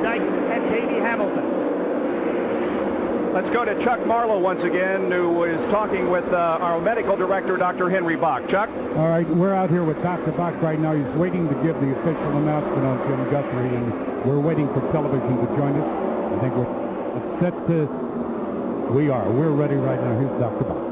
Lyondike and Davey Hamilton. Let's go to Chuck Marlowe once again, who is talking with our medical director, Dr. Henry Bach. Chuck? All right, we're out here with Dr. Bach right now. He's waiting to give the official announcement on Jim Guthrie, and we're waiting for television to join us. I think we're set to... We're ready right now. Here's Dr. Bach.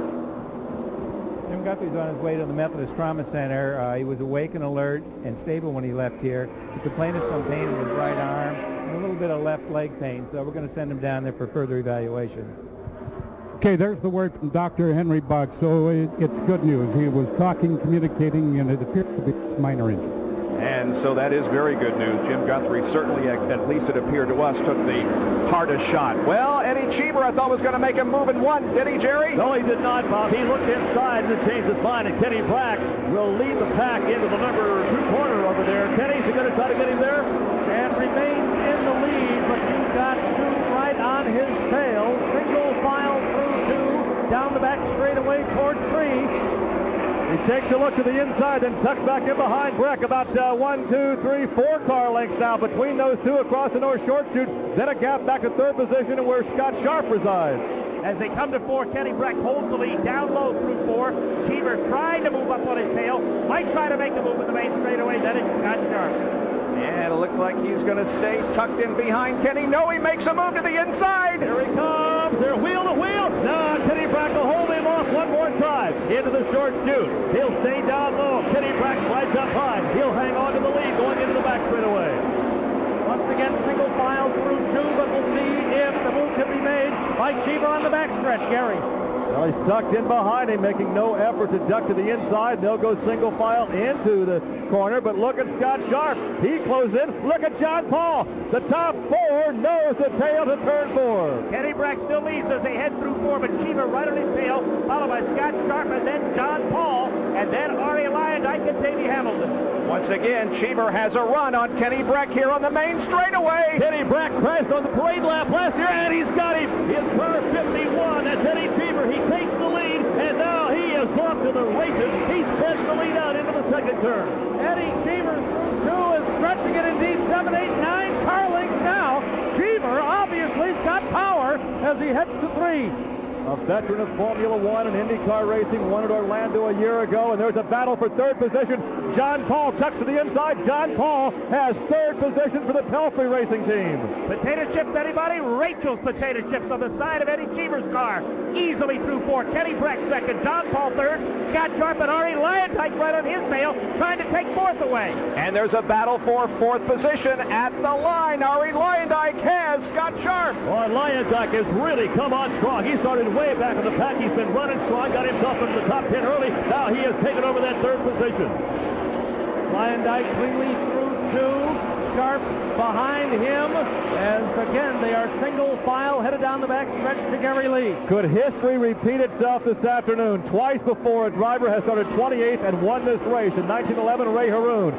Jim Guthrie's on his way to the Methodist Trauma Center. He was awake and alert and stable when he left here. He complained of some pain in his right arm and a little bit of left leg pain, so we're going to send him down there for further evaluation. Okay, there's the word from Dr. Henry Bach, so it's good news. He was talking, communicating, and it appears to be a minor injury. And so that is very good news. Jim Guthrie certainly, at least it appeared to us, took the hardest shot. Well, Eddie Cheever, I thought, was going to make a move in one. Did he, Jerry? No, he did not, Bob. He looked inside and changed his mind, and Kenny Brack will lead the pack into the number 2 corner over there. Kenny's going to try to get him there and remains in the lead, but he's got 2 right on his tail. Single file through 2, down the back straightaway toward 3. He takes a look to the inside and tucks back in behind Breck. About 1, 2, 3, 4 car lengths now between those 2 across the North Short Chute. Then a gap back to 3rd position and where Scott Sharp resides. As they come to 4, Kenny Breck holds the lead down low through 4. Cheever trying to move up on his tail. Might try to make a move in the main straightaway. Then it's Scott Sharp. And it looks like he's going to stay tucked in behind Kenny. No, he makes a move to the inside. Here he comes. They're wheel to wheel. No, Kenny Brack will hold him off one more time into the Short Chute. He'll stay down low. Kenny Brack slides up high. He'll hang on to the lead going into the back straightaway. Once again, single file through 2, but we'll see if the move can be made by Cheever on the backstretch. Gary. Well, he's tucked in behind him, making no effort to duck to the inside. They'll go single file into the corner, but look at Scott Sharp. He closes in. Look at John Paul. The top 4 knows the tail to turn 4. Kenny Brack still leads as they head through 4, but Cheever right on his tail, followed by Scott Sharp and then John Paul, and then Ari Lyondike and Davey Hamilton. Once again, Cheever has a run on Kenny Brack here on the main straightaway. Kenny Brack crashed on the parade lap last year, and he's got him. His car 51. That's Eddie Cheever. He takes the lead, and now he is off to the races. He spreads the lead out into the second turn. Eddie Cheever through 2 is stretching it indeed. 7, 8, 9 car lengths now. Cheever obviously has got power as he heads to 3. A veteran of Formula One and IndyCar racing, won at Orlando a year ago, and there's a battle for 3rd position. John Paul tucks to the inside. John Paul has 3rd position for the Pelfrey Racing Team. Potato chips, anybody? Rachel's potato chips on the side of Eddie Cheever's car. Easily through 4. Kenny Brack 2nd. John Paul 3rd. Scott Sharp and Ari Lyondike right on his tail, trying to take 4th away. And there's a battle for 4th position at the line. Ari Lyondike has Scott Sharp. Boy, Lyondike has really come on strong. He started way back in the pack. He's been running strong, got himself into the top 10 early. Now he has taken over that 3rd position. Lyondike cleanly through 2. Sharp behind him, as again they are single file headed down the back stretch to Gary Lee. Could history repeat itself this afternoon? Twice before a driver has started 28th and won this race. In 1911, Ray Haroon.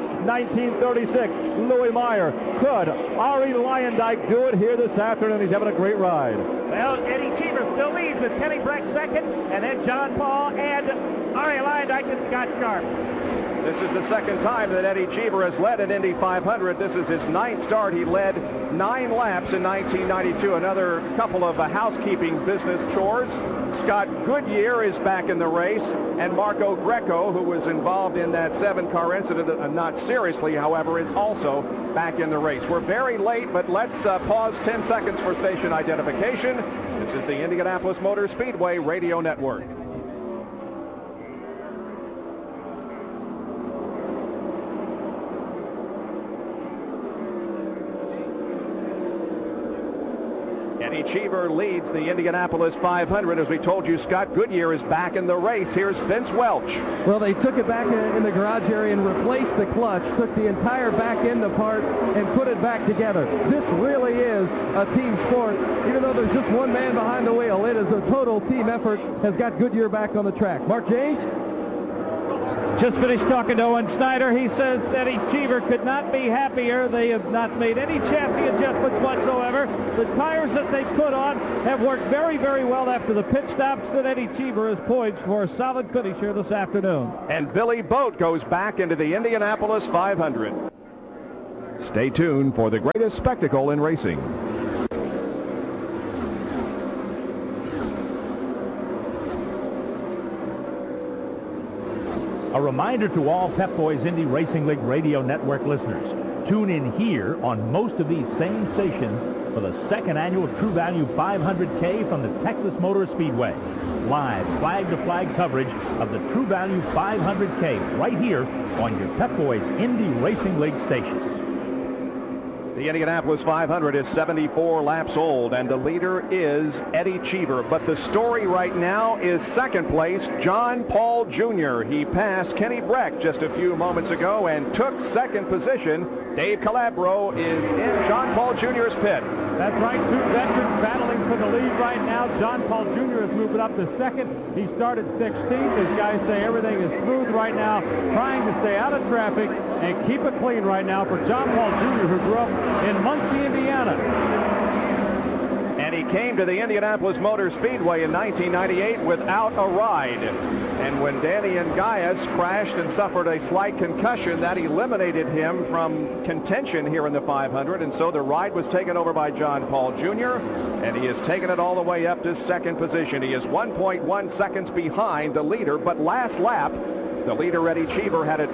1936, Louis Meyer. Could Ari Lyondike do it here this afternoon? He's having a great ride. Well, Eddie Cheever still leads with Kenny Brack 2nd, and then John Paul and Ari Lyondike and Scott Sharp. This is the 2nd time that Eddie Cheever has led an Indy 500. This is his 9th start. He led 9 laps in 1992. Another couple of housekeeping business chores. Scott Goodyear is back in the race, and Marco Greco, who was involved in that 7-car incident, not seriously, however, is also back in the race. We're very late, but let's pause 10 seconds for station identification. This is the Indianapolis Motor Speedway Radio Network. Eddie Cheever leads the Indianapolis 500. As we told you, Scott Goodyear is back in the race. Here's Vince Welch. Well, they took it back in the garage area and replaced the clutch, took the entire back end apart and put it back together. This really is a team sport. Even though there's just one man behind the wheel, it is a total team effort, has got Goodyear back on the track. Mark James? Just finished talking to Owen Snyder. He says Eddie Cheever could not be happier. They have not made any chassis adjustments whatsoever. The tires that they put on have worked very, very well after the pit stops, and Eddie Cheever is poised for a solid finish here this afternoon. And Billy Boat goes back into the Indianapolis 500. Stay tuned for the greatest spectacle in racing. A reminder to all Pep Boys Indy Racing League Radio Network listeners. Tune in here on most of these same stations for the second annual True Value 500K from the Texas Motor Speedway. Live flag-to-flag coverage of the True Value 500K right here on your Pep Boys Indy Racing League station. The Indianapolis 500 is 74 laps old, and the leader is Eddie Cheever. But the story right now is second place, John Paul Jr. He passed Kenny Breck just a few moments ago and took second position. Dave Calabro is in John Paul Jr.'s pit. That's right, two veterans battling for the lead right now. John Paul Jr. is moving up to second. He started 16th. As guys say, everything is smooth right now, trying to stay out of traffic and keep it clean right now for John Paul Jr., who grew up in Muncie, Indiana. And he came to the Indianapolis Motor Speedway in 1998 without a ride. And when Danny Ngayes crashed and suffered a slight concussion, that eliminated him from contention here in the 500. And so the ride was taken over by John Paul Jr., and he has taken it all the way up to second position. He is 1.1 seconds behind the leader, but last lap, the leader, Eddie Cheever, had a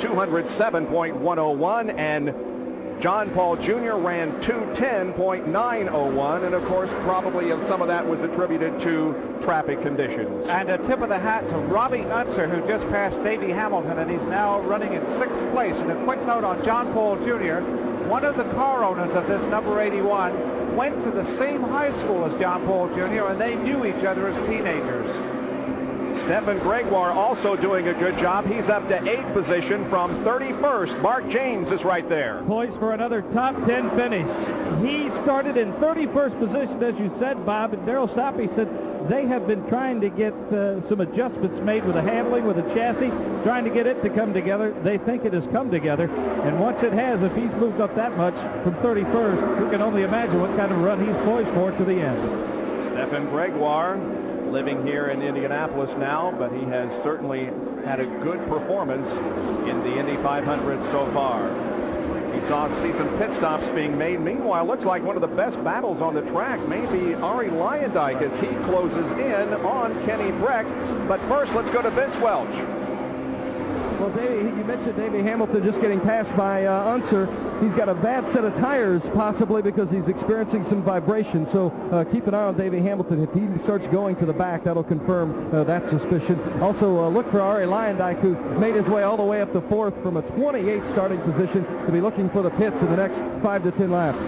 207.101, and John Paul Jr. ran 210.901, and of course probably some of that was attributed to traffic conditions. And a tip of the hat to Robbie Unser, who just passed Davey Hamilton, and he's now running in 6th place. And a quick note on John Paul Jr., one of the car owners of this number 81 went to the same high school as John Paul Jr., and they knew each other as teenagers. Stephen Gregoire also doing a good job. He's up to 8th position from 31st. Mark James is right there. Poised for another top 10 finish. He started in 31st position, as you said, Bob, and Darrell Sapi said they have been trying to get some adjustments made with the handling, with the chassis, trying to get it to come together. They think it has come together, and once it has, if he's moved up that much from 31st, we can only imagine what kind of run he's poised for to the end. Stephen Gregoire, living here in Indianapolis now, but he has certainly had a good performance in the Indy 500 so far. He see some pit stops being made. Meanwhile, looks like one of the best battles on the track may be Arie Luyendyk as he closes in on Kenny Breck. But first, let's go to Vince Welch. Well, Davey, you mentioned Davey Hamilton just getting passed by Unser. He's got a bad set of tires, possibly because he's experiencing some vibration. So keep an eye on Davey Hamilton. If he starts going to the back, that'll confirm that suspicion. Also, look for Arie Luyendyk, who's made his way all the way up to 4th from a 28th starting position to be looking for the pits in the next 5 to 10 laps.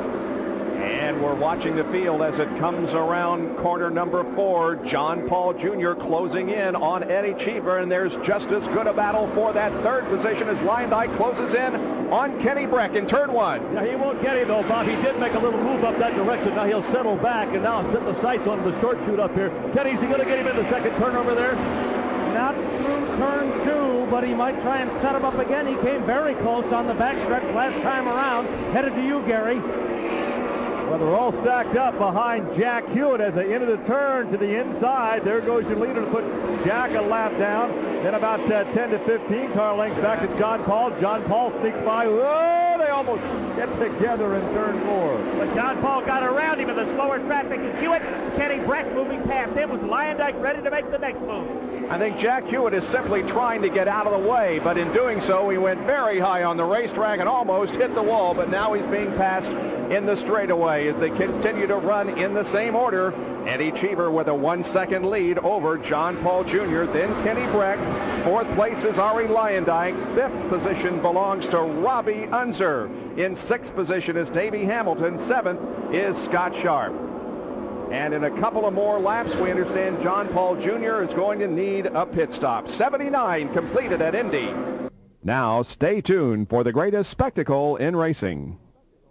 And we're watching the field as it comes around corner number 4. John Paul Jr. closing in on Eddie Cheever, and there's just as good a battle for that 3rd position as Luyendyk closes in on Kenny Breck in turn 1. Yeah, he won't get him though, Bob. He did make a little move up that direction. Now he'll settle back and now set the sights on the short shoot up here. Kenny's he going to get him in the second turn over there? Not through turn 2, but he might try and set him up again. He came very close on the backstretch last time around. Headed to you, Gary. Well, they're all stacked up behind Jack Hewitt as they enter the turn to the inside. There goes your leader to put Jack a lap down. Then about 10 to 15 car lengths back to John Paul. John Paul sneaks by. Oh, they almost get together in turn 4. But John Paul got around him in the slower traffic as Hewitt. Kenny Breck moving past him. Was Luyendyk ready to make the next move? I think Jack Hewitt is simply trying to get out of the way, but in doing so, he went very high on the racetrack and almost hit the wall, but now he's being passed in the straightaway as they continue to run in the same order. Eddie Cheever with a 1-second lead over John Paul Jr., then Kenny Breck. 4th place is Arie Luyendyk. 5th position belongs to Robbie Unser. In 6th position is Davey Hamilton. 7th is Scott Sharp. And in a couple of more laps, we understand John Paul Jr. is going to need a pit stop. 79 completed at Indy. Now stay tuned for the greatest spectacle in racing.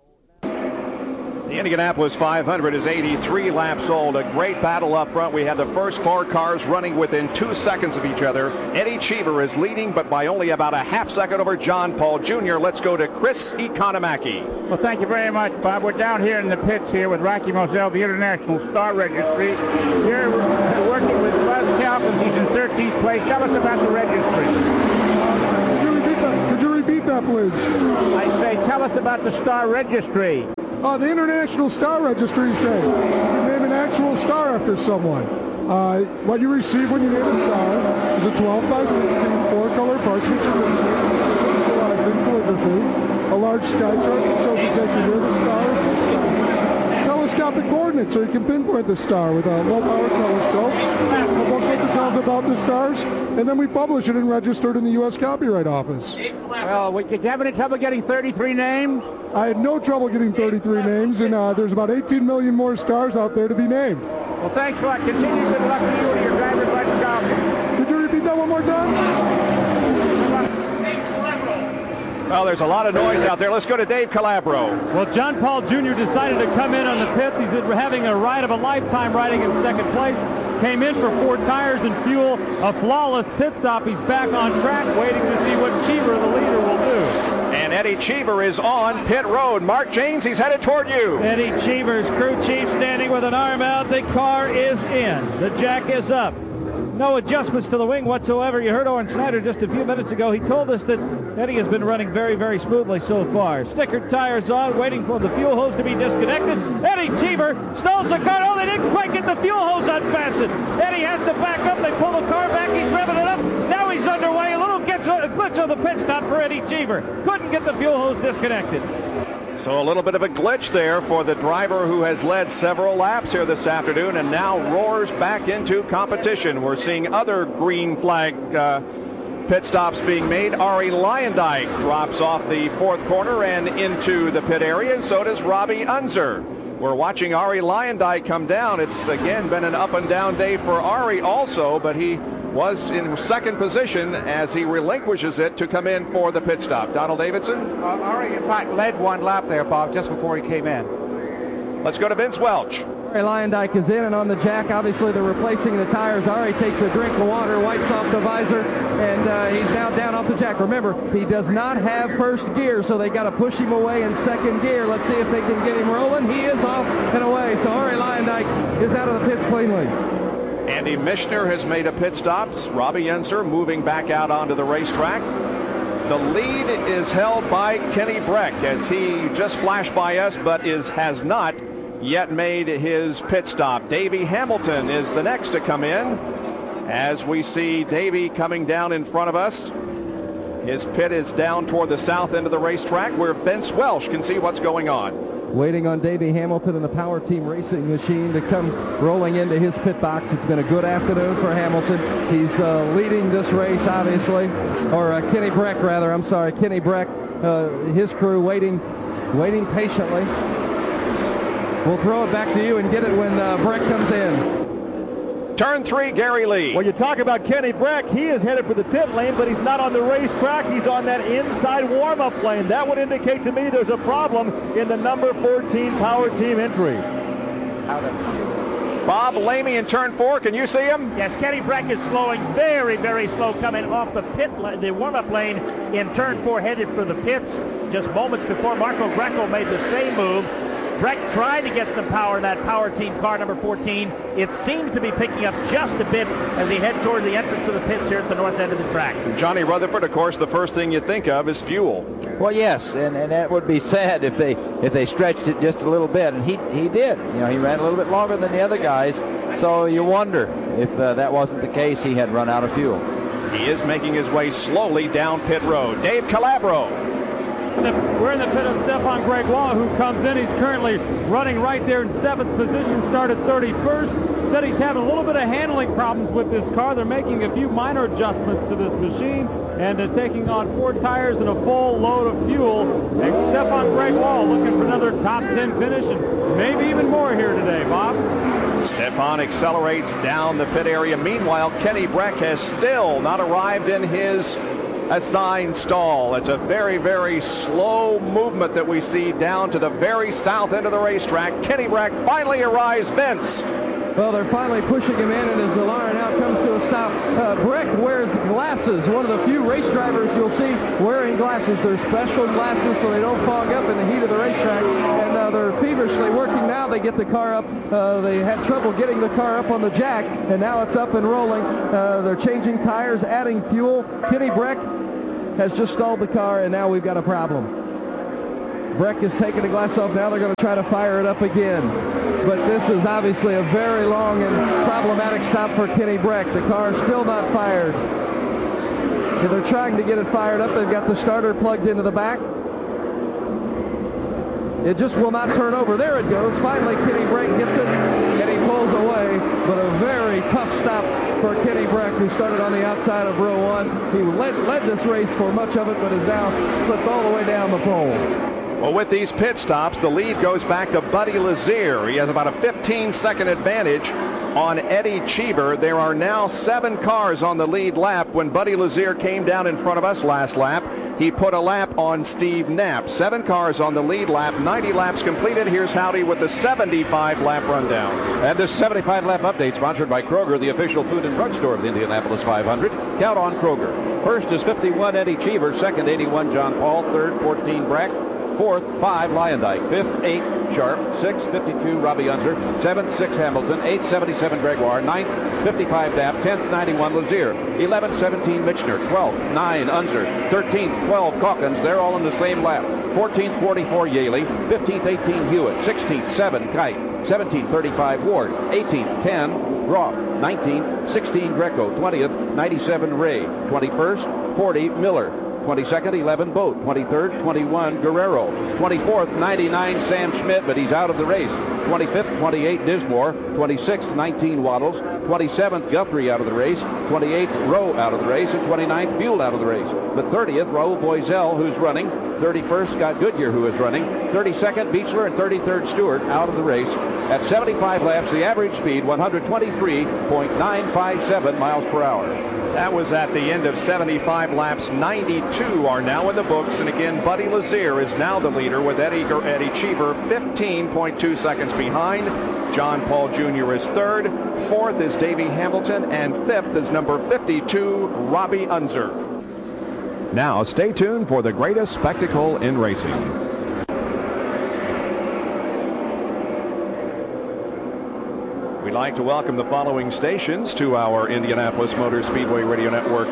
The Indianapolis 500 is 83 laps old. A great battle up front. We have the first 4 cars running within 2 seconds of each other. Eddie Cheever is leading, but by only about a half second over John Paul Jr. Let's go to Chris Economaki. Well, thank you very much, Bob. We're down here in the pits here with Rocky Moselle, the International Star Registry. Here we're working with Buzz Calvin. He's in 13th place. Tell us about the registry. Could you repeat that bridge. I say, tell us about the Star Registry. The International Star Registry Day. You name an actual star after someone. What you receive when you name a star is a 12 by 16 4-color parchment certificate specialized in calligraphy, a large sky chart that shows exactly where the star is, telescopic coordinates so you can pinpoint the star with a low-power telescope, a booklet that tells about the stars, and then we publish it and register it in the U.S. Copyright Office. Well, did you have any trouble getting 33 names? I had no trouble getting 33 names, and there's about 18 million more stars out there to be named. Well, thanks a lot. Continue good luck to you and your driver's license job. Could you repeat that one more time? Well, there's a lot of noise out there. Let's go to Dave Calabro. Well, John Paul Jr. decided to come in on the pits. He's having a ride of a lifetime riding in second place. Came in for 4 tires and fuel. A flawless pit stop. He's back on track waiting to see what Cheever, the leader, will do. And Eddie Cheever is on pit road. Mark James, he's headed toward you. Eddie Cheever's crew chief standing with an arm out. The car is in. The jack is up. No adjustments to the wing whatsoever. You heard Owen Snyder just a few minutes ago. He told us that Eddie has been running very, very smoothly so far. Stickered tires on, waiting for the fuel hose to be disconnected. Eddie Cheever stalls the car. Oh, they didn't quite get the fuel hose unfastened. Eddie has to back up. They pull the car back. He's revving it up. Now he's underway. A little glitch on the pit stop for Eddie Cheever. Couldn't get the fuel hose disconnected. So a little bit of a glitch there for the driver who has led several laps here this afternoon and now roars back into competition. We're seeing other green flag pit stops being made. Ari Luyendyk drops off the 4th corner and into the pit area, and so does Robbie Unser. We're watching Ari Luyendyk come down. It's again been an up and down day for Ari also, but he was in second position as he relinquishes it to come in for the pit stop. Donald Davidson? Ari, in fact, led 1 lap there, Bob, just before he came in. Let's go to Vince Welch. Ari Luyendyk is in and on the jack. Obviously, they're replacing the tires. Ari takes a drink of water, wipes off the visor, and he's now down off the jack. Remember, he does not have first gear, so they got to push him away in second gear. Let's see if they can get him rolling. He is off and away, so Ari Luyendyk is out of the pits cleanly. Andy Mishner has made a pit stop. Robbie Unser moving back out onto the racetrack. The lead is held by Kenny Breck as he just flashed by us but has not yet made his pit stop. Davey Hamilton is the next to come in as we see Davey coming down in front of us. His pit is down toward the south end of the racetrack where Vince Welch can see what's going on. Waiting on Davey Hamilton and the Power Team Racing Machine to come rolling into his pit box. It's been a good afternoon for Hamilton. He's leading this race, obviously, or Kenny Breck, rather. I'm sorry, Kenny Breck, his crew waiting patiently. We'll throw it back to you and get it when Breck comes in. Turn 3, Gary Lee. When you talk about Kenny Breck, he is headed for the pit lane, but he's not on the racetrack. He's on that inside warm-up lane. That would indicate to me there's a problem in the number 14 Power Team entry. Bob Lamey in turn 4. Can you see him? Yes, Kenny Breck is slowing very, very slow coming off the the warm-up lane in turn 4, headed for the pits. Just moments before Marco Greco made the same move. Breck tried to get some power in that Power Team car, number 14. It seems to be picking up just a bit as he heads toward the entrance of the pits here at the north end of the track. Johnny Rutherford, of course, the first thing you think of is fuel. Well, yes, and that would be sad if they stretched it just a little bit, and he did. You know, he ran a little bit longer than the other guys, so you wonder if that wasn't the case, he had run out of fuel. He is making his way slowly down pit road. Dave Calabro. We're in the pit of Stefan Gregoire, who comes in. He's currently running right there in 7th position, started 31st. Said he's having a little bit of handling problems with this car. They're making a few minor adjustments to this machine, and they're taking on 4 tires and a full load of fuel. And Stefan Gregoire looking for another top 10 finish and maybe even more here today, Bob. Stefan accelerates down the pit area. Meanwhile, Kenny Breck has still not arrived in his assigned stall. It's a very, very slow movement that we see down to the very south end of the racetrack. Kenny Breck finally arrives. Vince. Well, they're finally pushing him in, and as the line out comes to a stop, Breck wears glasses. One of the few race drivers you'll see wearing glasses. They're special glasses so they don't fog up in the heat of the racetrack, and they're feverishly working now. They get the car up. They had trouble getting the car up on the jack, and now it's up and rolling. They're changing tires, adding fuel. Kenny Breck has just stalled the car, and now we've got a problem. Breck is taking the glass off. Now they're going to try to fire it up again. But this is obviously a very long and problematic stop for Kenny Breck. The car is still not fired. And they're trying to get it fired up. They've got the starter plugged into the back. It just will not turn over. There it goes. Finally, Kenny Breck gets it, and he pulls away. But a very tough stop for Kenny Breck, who started on the outside of row one. He led this race for much of it, but has now slipped all the way down the pole. Well, with these pit stops, the lead goes back to Buddy Lazier. He has about a 15-second advantage on Eddie Cheever. There are now 7 cars on the lead lap. When Buddy Lazier came down in front of us last lap, he put a lap on Steve Knapp. 7 cars on the lead lap, 90 laps completed. Here's Howdy with the 75-lap rundown. And this 75-lap update sponsored by Kroger, the official food and drug store of the Indianapolis 500. Count on Kroger. First is 51 Eddie Cheever, second 81 John Paul, third 14 Breck, fourth 5 Lyondike, fifth 8 Sharp, 6th 52 Robbie Unser, 7th 6 Hamilton, 8th 77 Gregoire, 9th 55 Knapp, 10th 91 Lazier, 11th 17 Michener, 12th 9 Unser, 13th 12 Calkins. They're all in the same lap. 14th 44 Yaley, 15th 18 Hewitt, 16th 7 Kite, 17th 35 Ward, 18th 10 Groff, 19th 16 Greco, 20th 97 Ray, 21st 40 Miller, 22nd, 11 Boat, 23rd, 21 Guerrero, 24th, 99 Sam Schmidt, but he's out of the race. 25th, 28 Dismore, 26th, 19 Waddles, 27th, Guthrie out of the race, 28th, Rowe out of the race, and 29th, Buell out of the race. The 30th, Raul Boisel, who's running. 31st, Scott Goodyear, who is running. 32nd, Beechler, and 33rd, Stewart out of the race. At 75 laps, the average speed, 123.957 miles per hour. That was at the end of 75 laps. 92 are now in the books. And again, Buddy Lazier is now the leader with Eddie Cheever 15.2 seconds behind. John Paul Jr. is third. Fourth is Davey Hamilton. And fifth is number 52, Robbie Unser. Now stay tuned for the greatest spectacle in racing. We'd like to welcome the following stations to our Indianapolis Motor Speedway Radio Network.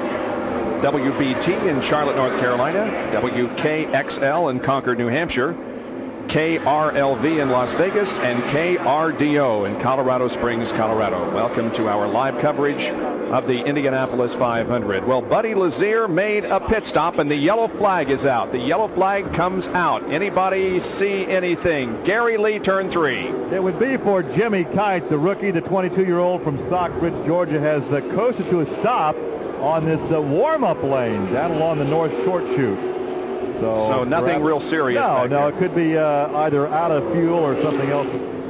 WBT in Charlotte, North Carolina, WKXL in Concord, New Hampshire, KRLV in Las Vegas, and KRDO in Colorado Springs, Colorado. Welcome to our live coverage of the Indianapolis 500. Well, Buddy Lazier made a pit stop, and the yellow flag is out. The yellow flag comes out. Anybody see anything? Gary Lee, turn 3. It would be for Jimmy Kite, the rookie, the 22-year-old from Stockbridge, Georgia, has coasted to a stop on this warm-up lane down along the North Short Chute. So nothing real serious. No, it could be either out of fuel or something else.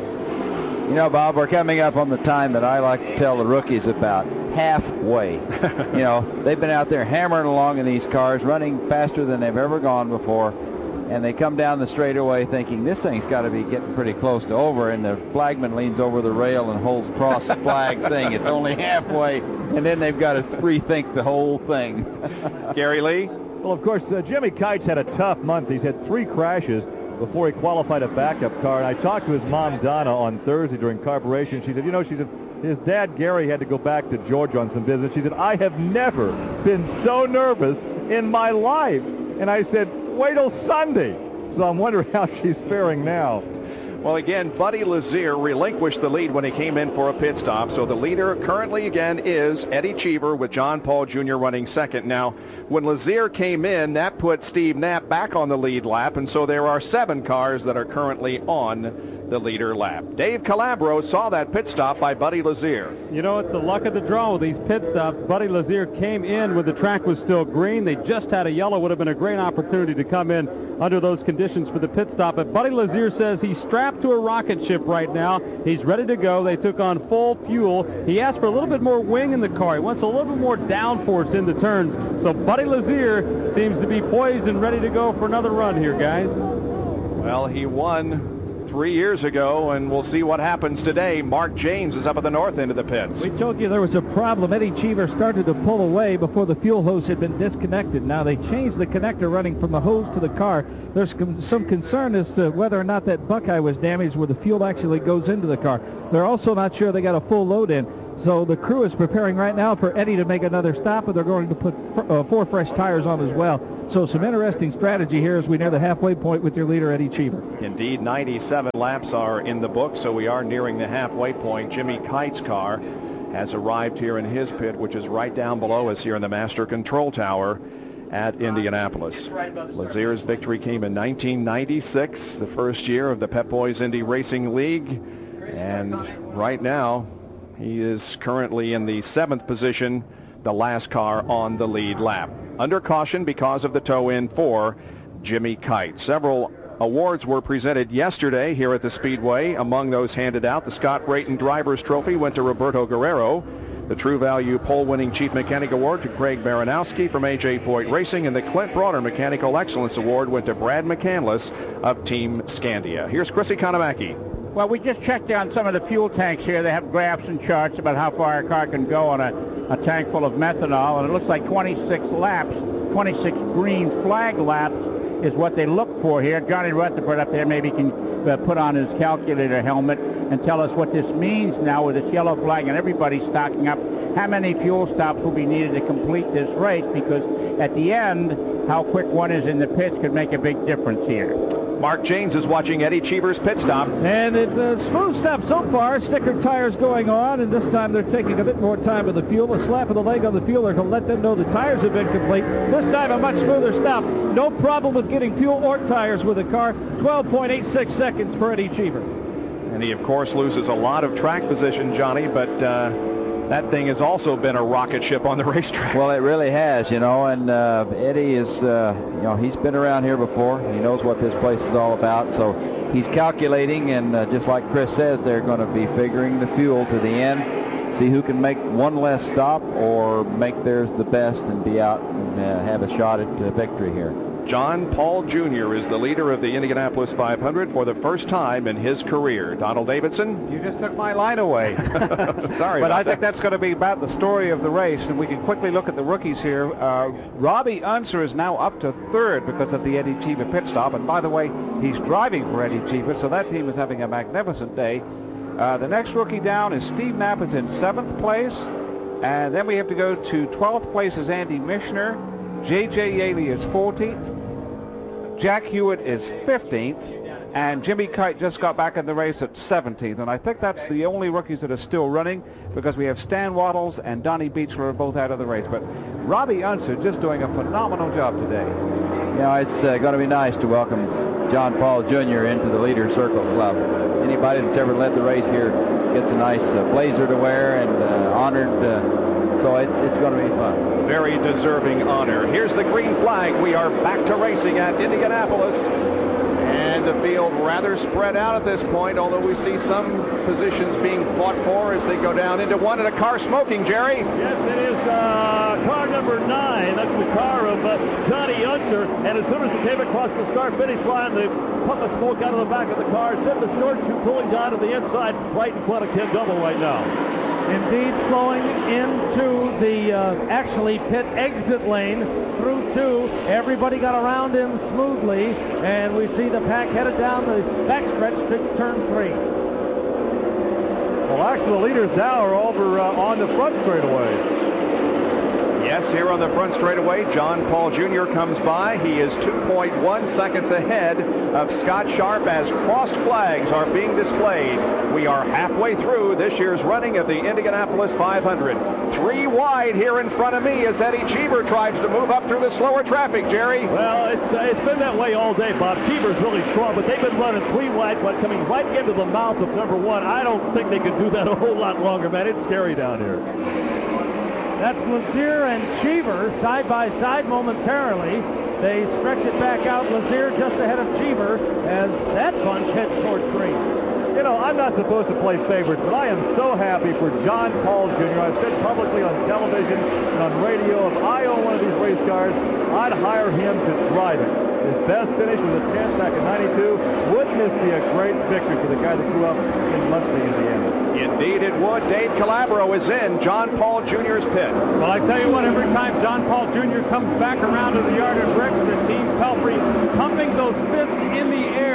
You know, Bob, we're coming up on the time that I like to tell the rookies about. Halfway. You know, they've been out there hammering along in these cars, running faster than they've ever gone before, and they come down the straightaway thinking this thing's got to be getting pretty close to over, and the flagman leans over the rail and holds across the flag saying it's only halfway, and then they've got to rethink the whole thing. Gary Lee? Well, of course, Jimmy Kite's had a tough month. He's had 3 crashes before he qualified a backup car, and I talked to his mom, Donna, on Thursday during carburation. She said, you know, his dad, Gary, had to go back to Georgia on some business. She said, I have never been so nervous in my life. And I said, wait till Sunday. So I'm wondering how she's faring now. Well, again, Buddy Lazier relinquished the lead when he came in for a pit stop. So the leader currently, again, is Eddie Cheever with John Paul Jr. running second. Now, when Lazier came in, that put Steve Knapp back on the lead lap. And so there are 7 cars that are currently on the leader lap. Dave Calabro saw that pit stop by Buddy Lazier. You know, it's the luck of the draw with these pit stops. Buddy Lazier came in when the track was still green. They just had a yellow. Would have been a great opportunity to come in under those conditions for the pit stop. But Buddy Lazier says he's strapped to a rocket ship right now. He's ready to go. They took on full fuel. He asked for a little bit more wing in the car. He wants a little bit more downforce in the turns. So Buddy Lazier seems to be poised and ready to go for another run here, guys. Well, he won 3 years ago, and we'll see what happens today. Mark James is up at the north end of the pits. We told you there was a problem. Eddie Cheever started to pull away before the fuel hose had been disconnected. Now they changed the connector running from the hose to the car. There's some concern as to whether or not that Buckeye was damaged where the fuel actually goes into the car. They're also not sure they got a full load in. So the crew is preparing right now for Eddie to make another stop, and they're going to put 4 fresh tires on as well. So some interesting strategy here as we near the halfway point with your leader, Eddie Cheever. Indeed, 97 laps are in the book, so we are nearing the halfway point. Jimmy Kite's car has arrived here in his pit, which is right down below us here in the Master Control Tower at Indianapolis. Lazier's victory came in 1996, the first year of the Pep Boys Indy Racing League. And right now, he is currently in the 7th position, the last car on the lead lap. Under caution because of the tow-in for Jimmy Kite. Several awards were presented yesterday here at the Speedway. Among those handed out, the Scott Brayton Drivers Trophy went to Roberto Guerrero. The True Value Pole-Winning Chief Mechanic Award to Craig Baranowski from A.J. Foyt Racing, and the Clint Brawner Mechanical Excellence Award went to Brad McCandless of Team Scandia. Here's Chrissy Konamaki. Well, we just checked on some of the fuel tanks here. They have graphs and charts about how far a car can go on a tank full of methanol, and it looks like 26 laps, 26 green flag laps is what they look for here. Johnny Rutherford up there maybe can put on his calculator helmet and tell us what this means now with this yellow flag and everybody stocking up. How many fuel stops will be needed to complete this race? Because at the end, how quick one is in the pits could make a big difference here. Mark James is watching Eddie Cheever's pit stop. And it's a smooth stop so far. Sticker tires going on, and this time they're taking a bit more time with the fuel. A slap of the leg on the fueler to let them know the tires have been complete. This time a much smoother stop. No problem with getting fuel or tires with the car. 12.86 seconds for Eddie Cheever. And he, of course, loses a lot of track position, Johnny, but that thing has also been a rocket ship on the racetrack. Well, it really has, you know, and Eddie is, you know, he's been around here before. He knows what this place is all about, so he's calculating, and just like Chris says, they're going to be figuring the fuel to the end, see who can make one less stop or make theirs the best and be out and have a shot at victory here. John Paul Jr. is the leader of the Indianapolis 500 for the first time in his career. Donald Davidson? You just took my line away. Sorry, but I think that's going to be about the story of the race, and we can quickly look at the rookies here. Robbie Unser is now up to 3rd because of the Eddie Cheever pit stop, and by the way, he's driving for Eddie Cheever, so that team is having a magnificent day. The next rookie down is Steve Knapp is in 7th place, and then we have to go to 12th place is Andy Mishner. J.J. Yaley is 14th. Jack Hewitt is 15th, and Jimmy Kite just got back in the race at 17th, and I think that's the only rookies that are still running because we have Stan Waddles and Donnie Beechler are both out of the race. But Robbie Unser just doing a phenomenal job today. Yeah, it's going to be nice to welcome John Paul Jr. into the Leader Circle Club. Anybody that's ever led the race here gets a nice blazer to wear and honored, so it's going to be fun. Very deserving honor. Here's the green flag. We are back to racing at Indianapolis. And the field rather spread out at this point, although we see some positions being fought for as they go down into one, and a car smoking, Jerry. Yes, it is car number 9. That's the car of Johnny Unser. And as soon as it came across the start-finish line, the puff of smoke out of the back of the car sent the short two pulling down to the inside right in front of Ken Double right now. Indeed, flowing into the actually pit exit lane through 2. Everybody got around him smoothly, and we see the pack headed down the backstretch to turn 3. Well, actually, the leaders now are over on the front straightaway. Yes, here on the front straightaway, John Paul Jr. comes by. He is 2.1 seconds ahead of Scott Sharp as crossed flags are being displayed. We are halfway through this year's running of the Indianapolis 500. 3 wide here in front of me as Eddie Cheever tries to move up through the slower traffic, Jerry. Well, it's been that way all day, Bob. Cheever's really strong, but they've been running 3 wide, but coming right into the mouth of number 1. I don't think they can do that a whole lot longer, man. It's scary down here. That's Lazier and Cheever side by side momentarily. They stretch it back out. Lazier just ahead of Cheever as that bunch heads toward 3. You know, I'm not supposed to play favorites, but I am so happy for John Paul Jr. I've said publicly on television and on radio, if I own one of these race cars, I'd hire him to drive it. His best finish was a 10th back in 92. Wouldn't this be a great victory for the guy that grew up in Muncie, Indiana? Indeed it would. Dave Calabro is in John Paul Jr.'s pit. Well, I tell you what, every time John Paul Jr. comes back around to the yard and bricks, the team Pelfrey pumping those fists in the air.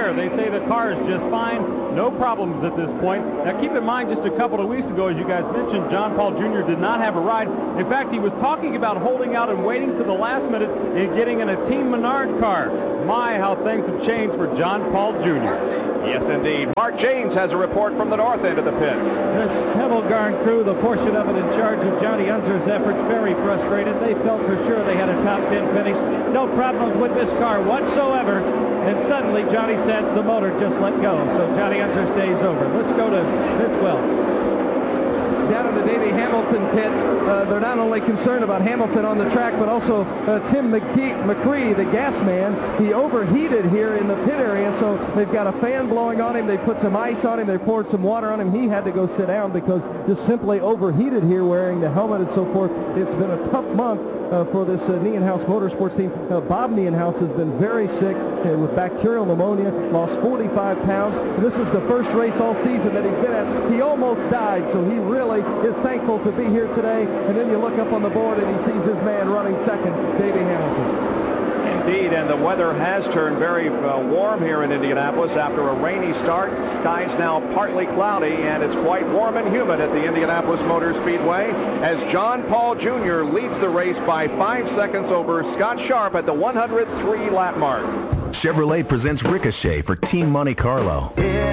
here. They say the car is just fine. No problems at this point. Now keep in mind, just a couple of weeks ago, as you guys mentioned, John Paul Jr. did not have a ride. In fact, he was talking about holding out and waiting to the last minute and getting in a Team Menard car. My, how things have changed for John Paul Jr. Yes, indeed. Mark James has a report from the north end of the pits. This Hemmelgarn crew, the portion of it in charge of Johnny Unser's efforts, very frustrated. They felt for sure they had a top 10 finish. No problems with this car whatsoever. And suddenly Johnny said the motor just let go. So Johnny Unser stays over. Let's go to Vince Welch. Down in the Davey Hamilton pit, they're not only concerned about Hamilton on the track, but also Tim McCree, the gas man. He overheated here in the pit area, so they've got a fan blowing on him. They put some ice on him. They poured some water on him. He had to go sit down because just simply overheated here wearing the helmet and so forth. It's been a tough month for this Nienhouse Motorsports team. Bob Nienhouse has been very sick with bacterial pneumonia, lost 45 pounds. This is the first race all season that he's been at. He almost died, so he really is thankful to be here today. And then you look up on the board and he sees his man running second, Davey Hamilton. Indeed, and the weather has turned very warm here in Indianapolis after a rainy start. Skies now partly cloudy, and it's quite warm and humid at the Indianapolis Motor Speedway as John Paul Jr. leads the race by 5 seconds over Scott Sharp at the 103 lap mark. Chevrolet presents Ricochet for Team Monte Carlo.